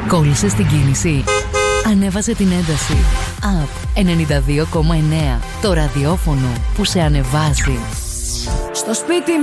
Κόλλησες την κίνηση. Ανέβασε την ένταση. Up 92,9. Το ραδιόφωνο που σε ανεβάζει. Στο σπίτι